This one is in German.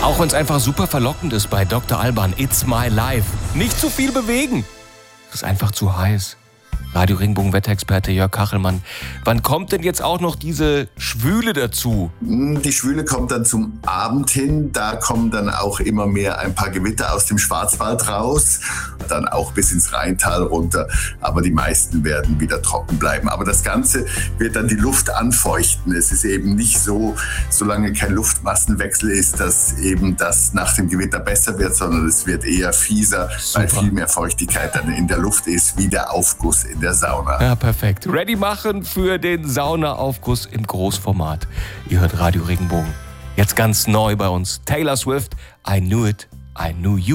Auch wenn es einfach super verlockend ist bei Dr. Alban, It's My Life. Nicht zu viel bewegen. Es ist einfach zu heiß. Radio Regenbogen Wetterexperte Jörg Kachelmann. Wann kommt denn jetzt auch noch diese Schwüle dazu? Die Schwüle kommt dann zum Abend hin. Da kommen dann auch immer mehr ein paar Gewitter aus dem Schwarzwald raus. Dann auch bis ins Rheintal runter. Aber die meisten werden wieder trocken bleiben. Aber das Ganze wird dann die Luft anfeuchten. Es ist eben nicht so, solange kein Luftmassenwechsel ist, dass eben das nach dem Gewitter besser wird, sondern es wird eher fieser, weil viel mehr Feuchtigkeit dann in der Luft ist, wie der Aufguss in der Sauna. Ja, perfekt. Ready machen für den Saunaaufguss im Großformat. Ihr hört Radio Regenbogen. Jetzt ganz neu bei uns. Taylor Swift, I Knew It, I Knew You.